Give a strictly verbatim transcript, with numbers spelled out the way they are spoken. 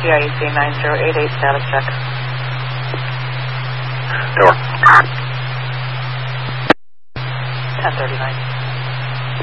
C I E C nine zero eight eight, status check. Door. ten thirty-nine.